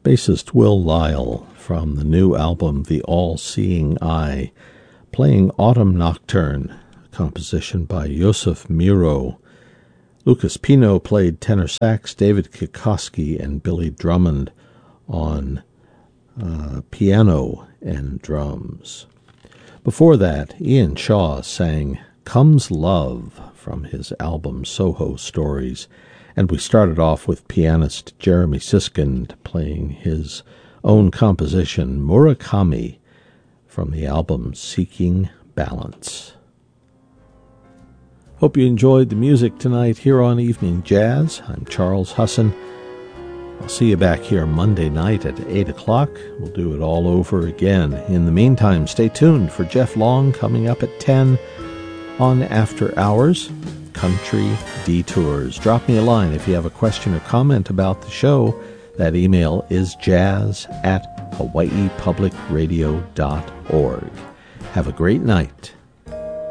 Bassist Will Lyle from the new album The All-Seeing Eye, playing Autumn Nocturne, a composition by Yosef Miro. Lucas Pino played tenor sax, David Kikoski and Billy Drummond on piano and drums. Before that, Ian Shaw sang Comes Love from his album Soho Stories, and we started off with pianist Jeremy Siskind playing his own composition Murakami from the album Seeking Balance. Hope you enjoyed the music tonight here on Evening Jazz. I'm Charles Husson. I'll see you back here Monday night at 8 o'clock. We'll do it all over again. In the meantime, stay tuned for Jeff Long coming up at 10 on After Hours, Country Detours. Drop me a line if you have a question or comment about the show. That email is jazz@hawaiipublicradio.org. Have a great night.